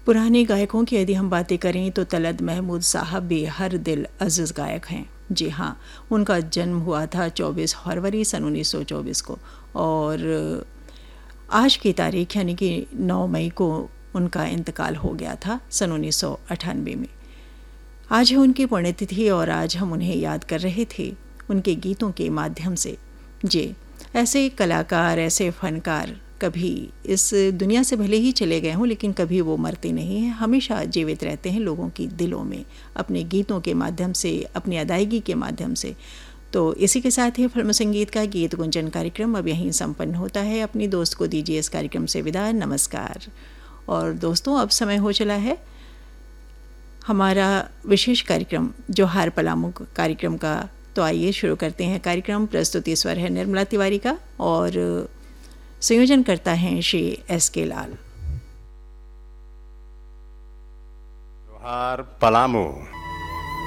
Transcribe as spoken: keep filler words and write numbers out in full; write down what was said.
पुराने गायकों की यदि हम बातें करें तो तलत महमूद साहब भी हर दिल अज़ीज़ गायक हैं। जी हाँ, उनका जन्म हुआ था चौबीस फरवरी सन उन्नीस सौ चौबीस को और आज की तारीख यानी कि नौ मई को उनका इंतकाल हो गया था सन उन्नीस सौ अट्ठानवे में। आज है उनकी पुण्यतिथि और आज हम उन्हें याद कर रहे थे उनके गीतों के माध्यम से। जी, ऐसे कलाकार, ऐसे फ़नकार कभी इस दुनिया से भले ही चले गए हों लेकिन कभी वो मरते नहीं हैं, हमेशा जीवित रहते हैं लोगों की दिलों में अपने गीतों के माध्यम से, अपनी अदायगी के माध्यम से। तो इसी के साथ ही फिल्म संगीत का गीत गुंजन कार्यक्रम अब यहीं संपन्न होता है। अपनी दोस्त को दीजिए इस कार्यक्रम से विदा, नमस्कार। और दोस्तों, अब समय हो चला है हमारा विशेष कार्यक्रम जोहार पलामू कार्यक्रम का। तो आइए शुरू करते हैं कार्यक्रम। प्रस्तुति स्वर है निर्मला तिवारी का और संयोजन करता है श्री एस के लाल। जोहार पलामू।